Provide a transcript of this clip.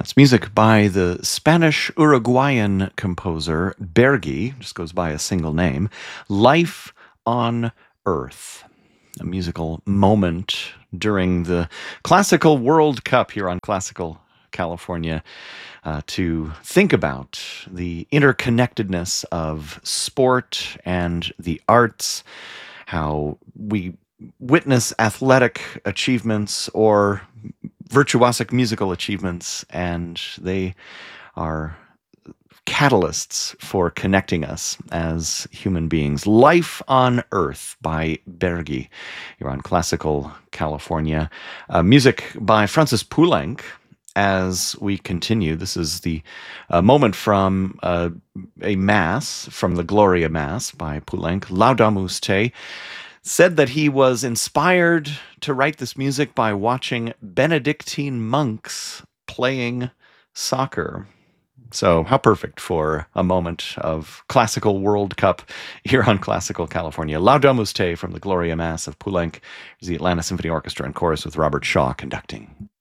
That's music by the Spanish Uruguayan composer Bergi, just goes by a single name. Life on Earth, a musical moment during the Classical World Cup here on Classical California, to think about the interconnectedness of sport and the arts, how we witness athletic achievements or virtuosic musical achievements, and they are catalysts for connecting us as human beings. Life on Earth by Bergi. You're on Classical California. Music by Francis Poulenc. As we continue, this is the moment from a Mass, from the Gloria Mass by Poulenc, Laudamus Te. Said that he was inspired to write this music by watching Benedictine monks playing soccer. So, how perfect for a moment of Classical World Cup here on Classical California. Laudamus Te from the Gloria Mass of Poulenc is the Atlanta Symphony Orchestra and Chorus with Robert Shaw conducting.